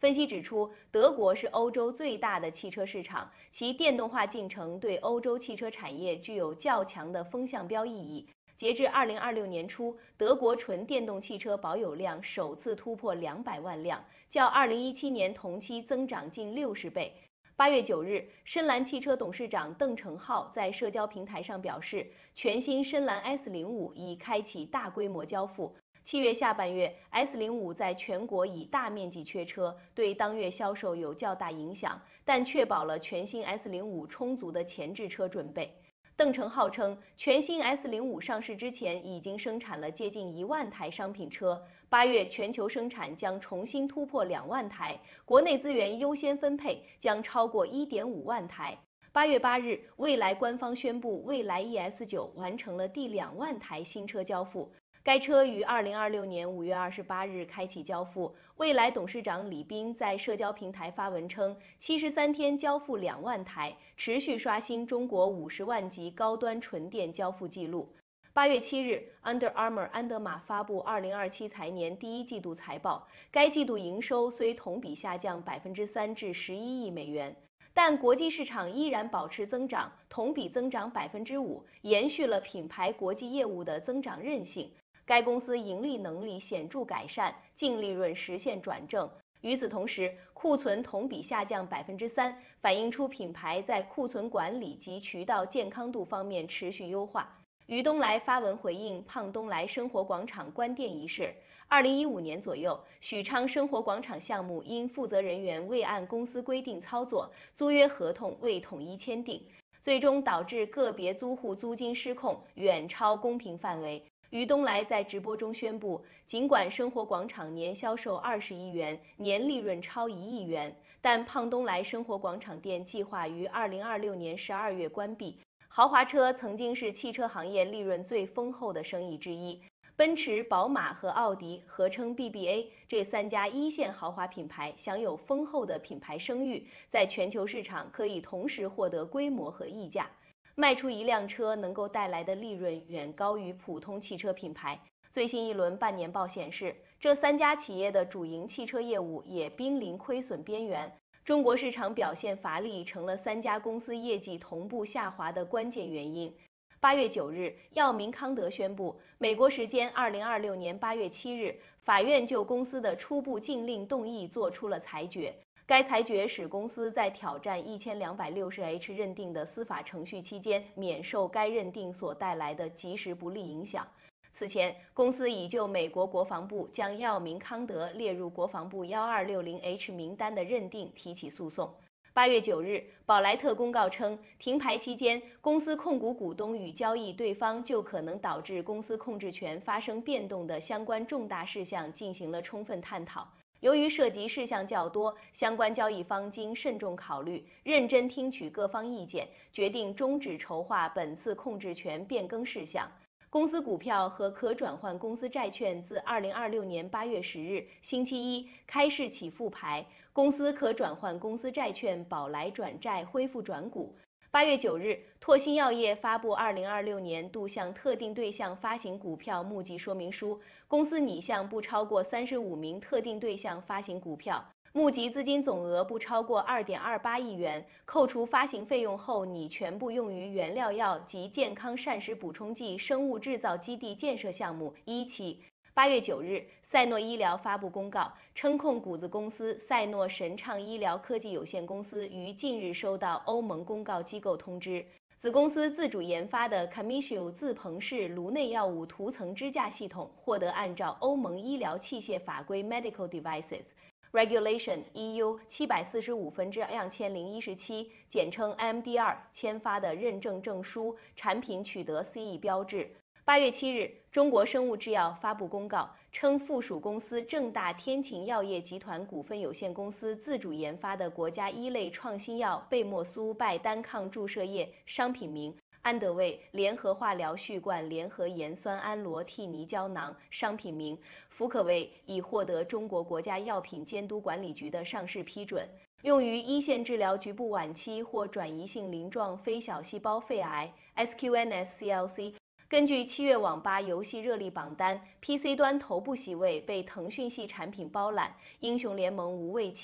分析指出，德国是欧洲最大的汽车市场，其电动化进程对欧洲汽车产业具有较强的风向标意义。截至2026年初，德国纯电动汽车保有量首次突破200万辆，较2017年同期增长近60倍。8月9日，深蓝汽车董事长邓成浩在社交平台上表示，全新深蓝 S05已开启大规模交付。7月下半月 ，S05在全国已大面积缺车，对当月销售有较大影响，但确保了全新 S05充足的前置车准备。邓成浩称，全新 S05上市之前已经生产了接近1万台商品车，8月全球生产将重新突破2万台，国内资源优先分配将超过1.5万台。8月8日，蔚来官方宣布，蔚来 ES9完成了第2万台新车交付。该车于2026年5月28日开启交付。蔚来董事长李斌在社交平台发文称，73天交付2万台，持续刷新中国50万级高端纯电交付记录。8月7日 ，Under Armour 安德玛发布2027财年第1季度财报，该季度营收虽同比下降3%至11亿美元。但国际市场依然保持增长，同比增长5%，延续了品牌国际业务的增长韧性。该公司盈利能力显著改善，净利润实现转正。与此同时，库存同比下降3%，反映出品牌在库存管理及渠道健康度方面持续优化。于东来发文回应胖东来生活广场关店一事。2015年左右，许昌生活广场项目因负责人员未按公司规定操作，租约合同未统一签订，最终导致个别租户租金失控，远超公平范围。于东来在直播中宣布，尽管生活广场年销售20亿元，年利润超1亿元，但胖东来生活广场店计划于2026年12月关闭。豪华车曾经是汽车行业利润最丰厚的生意之一，奔驰、宝马和奥迪合称 BBA， 这3家一线豪华品牌享有丰厚的品牌声誉，在全球市场可以同时获得规模和溢价。卖出一辆车能够带来的利润远高于普通汽车品牌。最新一轮半年报显示，这3家企业的主营汽车业务也濒临亏损边缘。中国市场表现乏力，成了3家公司业绩同步下滑的关键原因。8月9日，药明康德宣布，美国时间2026年8月7日，法院就公司的初步禁令动议作出了裁决。该裁决使公司在挑战1260H 认定的司法程序期间免受该认定所带来的即时不利影响。此前，公司已就美国国防部将药明康德列入国防部 1260H 名单的认定提起诉讼。8月9日，宝莱特公告称，停牌期间，公司控股股东与交易对方就可能导致公司控制权发生变动的相关重大事项进行了充分探讨。由于涉及事项较多，相关交易方经慎重考虑，认真听取各方意见，决定终止筹划本次控制权变更事项。公司股票和可转换公司债券自2026年8月10日星期一开市起复牌，公司可转换公司债券宝来转债恢复转股。8月9日，拓新药业发布2026年度向特定对象发行股票募集说明书，公司拟向不超过35名特定对象发行股票，募集资金总额不超过2.28亿元，扣除发行费用后拟全部用于原料药及健康膳食补充剂生物制造基地建设项目1期。8月9日，赛诺医疗发布公告，称控股子公司赛诺神畅医疗科技有限公司于近日收到欧盟公告机构通知，子公司自主研发的 Camisio 自膨式颅内药物涂层支架系统获得按照欧盟医疗器械法规 Medical Devices Regulation EU 745/2017，简称 MDR 签发的认证证书，产品取得 CE 标志。8月7日，中国生物制药发布公告，称附属公司正大天晴药业集团股份有限公司自主研发的国家1类创新药贝莫苏拜单抗注射液商品名安德卫联合化疗续罐联合盐酸氨罗替尼胶囊商品名福可卫已获得中国国家药品监督管理局的上市批准，用于一线治疗局部晚期或转移性鳞状非小细胞肺癌 SQNSCLC。根据7月网吧游戏热力榜单 ，PC 端头部席位被腾讯系产品包揽，英雄联盟无畏